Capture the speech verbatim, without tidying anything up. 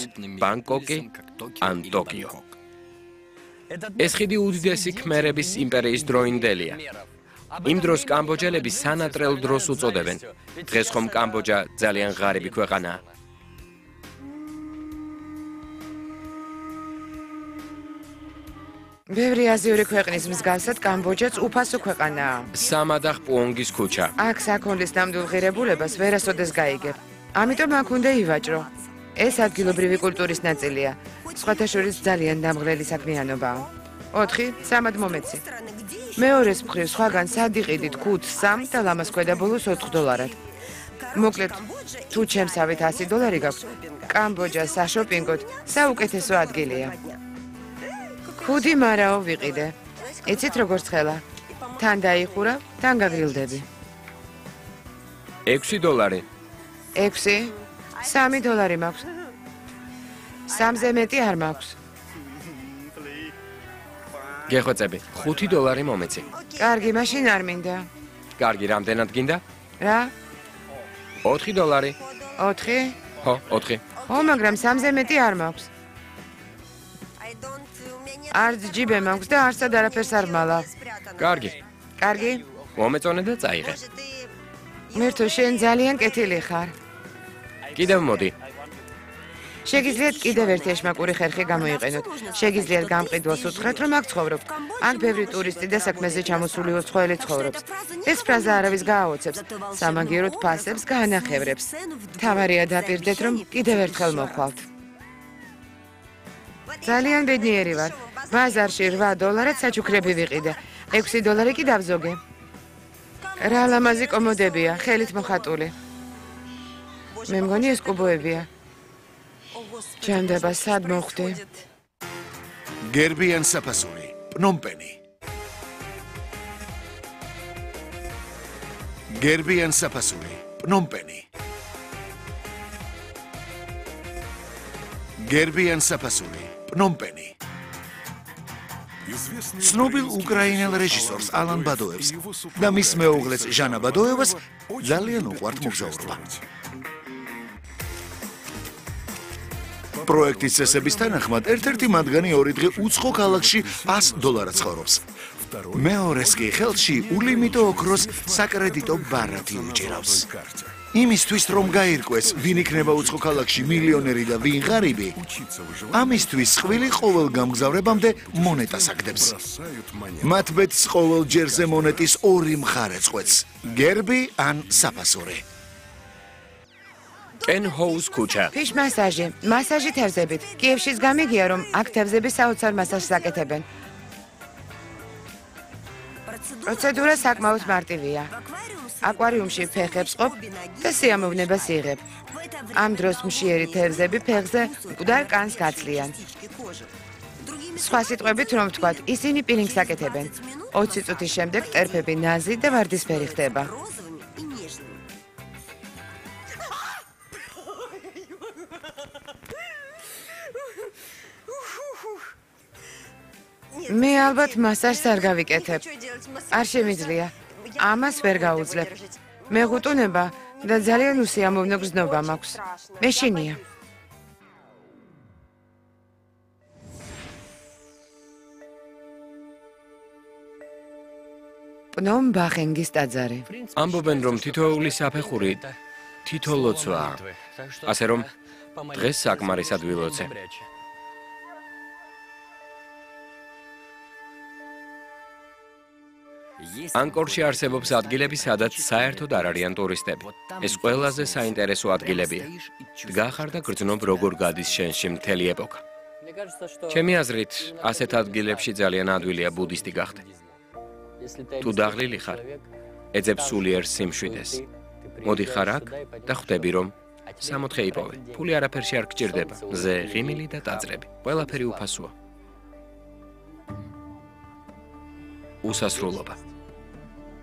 ბანგკოკი ან ტოკიო. ეს ხიდი უდიდესი ქმერების იმპერიის დროინდელია. იმ დროს კამბოჯელები სანატრელ დროს უწოდებენ. დღეს ხომ კამბოჯა ძალიან ღარიბი ქვეყანაა. ბევრი აზიური ქვეყნის მსგავსად კამბოჯაც უფასო ქვეყანაა. სამადახ პუონგის ქუჩა. აქ საქონლის ნამდვილ ღირებულებას ვერასოდეს გაიგებ. ამიტომ აქ უნდა ივაჭრო. ეს ადგილობრივი კულტურის ნაწილია. სხვათა შორის ძალიან დამღლელი საქმიანობაა. ოთხი, სამად მომეცი. მეორეს მხრივ სხვაგან სად იყიდით ხუთს, სამს და ლამას ქვედა ბოლოს ოთხ დოლარად. მოკლედ, თუ ჩემსავით ასი დოლარი გაქვს, კამბოჯა საშოპინგოდ საუკეთესო ადგილია. ხუთი მარაო ვიყიდე. იცით როგორც ხელა. თან დაიხურა, თან გაგრილდები. ექვსი დოლარი. ექვსი, სამი დოლარი მაქვს. სამზე მეტი არ მაქვს. გეხვეწები, ხუთი დოლარი მომეცი. კარგი, მაშინ არ მინდა. კარგი, რამდენად გინდა? რა? ოთხი დოლარი. ოთხი? ხო, ოთხი. ო, მაგრამ სამზე მეტი არ მაქვს. არც ჯიბე მაქვს და არცად არაფერს არ მალავ. კარგი. კარგი? მომეწონე და წაიღე. მერტო, შენ ძალიან კეთილი ხარ. კიდევ მოდი. შეგიძლიათ კიდევ ერთი ეშმაკური ხერხი გამოიყენოთ. შეგიძლიათ გამყიდველს უთხრათ, რომ აქ ცხოვრობთ. აქ ბევრი ტურისტი და საქმეზე ჩამოსული უცხოელი ცხოვრობს. ეს ფრაზა არავის გააოცებს. სამაგიეროდ ფასებს გაანახევრებს. თავარია დაპირდეთ, რომ კიდევ ერთხელ მოხვალთ. ძალიან ბედნიერი ვარ. ბაზარში რვა დოლარად საჩუქრები ვიყიდე. ექვსი დოლარი კი დავზოგე. რა ლამაზი კომოდებია, ხელით მოხატული. მე მგონი ეს კუბოებია. ჩანდება სად მოხვდი? გერბიან საფასური, პნომპენი. გერბიან საფასური, პნომპენი. გერბიან საფასური, პნომპენი. ცნობილ უკრაინელ რეჟისორს ალან ბადოევს და მის მეუღლეს ჟანა ბადოევას ძალიან უყვართ მოგზაურობა. პროექტის წესების თანახმად ერთ-ერთი მათგანი ორი დღე უცხო ქალაქში ას დოლარად ცხოვრობს. მეორეს კი ხელში ულიმიტო ოქროს საკრედიტო ბარათი უჭირავს. იმისთვის რომ გაირკვეს, ვინ იქნება უცხო ქალაქში მილიონერი და ვინ ღარიბი, ამისთვის ყველი ყოველ გამგზავრებამდე მონეტას აგდებს. მათ ბედს ყოველ ჯერზე მონეტის ორი მხარე წყვეტს, გერბი ან საფასური. კენ ჰოუს ქუჩა. ფიშ მასაჟი, მასაჟი თევზებით. კიევშიც გამიგია, რომ აქ თევზები საოცარ მასაჟს აკეთებენ. პროცედურა საკმაოდ მარტივია. აკვარიუმში ფეხებს ყოფ და სიამოვნებას იღებ. ამ დროს მშიერი თევზები ფეხზე მკვდარ კანს გაცლიან. სხვა სიტყვებით რომ ვთქვათ, ისინი პირინგს აკეთებენ. ოცი წუთის შემდეგ ტერფები ნაზი და ვარდისფერი ხდება. მე ალბათ მასაჟს არ გავიკეთებ. არ შემიძლია. ამას ვერ გაუძლებ. მე ღუტუნება და ძალიან უსიამოვნო გრძნობა მაქვს. მეშინია. პნომ ბახენგის ტაძარი. ამბობენ, რომ თითოეული საფეხური თითო ლოცვაა. ასე რომ დღეს საკმარისად ვილოცე. ანგკორში არსებობს ადგილები, სადაც საერთოდ არ არიან ტურისტები. ეს ყველაზე საინტერესო ადგილებია. დგა ხარ და გრძნობ, როგორ გადის შენში მთელი ეპოქა. ჩემი აზრით, ასეთ ადგილებში ძალიან ადვილია ბუდისტი გახდე. თუ დაღლილი ხარ, ეძებ სულიერ სიმშვიდეს. მოდი ხარ აქ და ხვდები, რომ სამოთხე იპოვე. ფული არაფერში არ გჭირდება. მზე ღიმილი და ტაძრები. ყველაფერი უფასოა. უსასრულობა.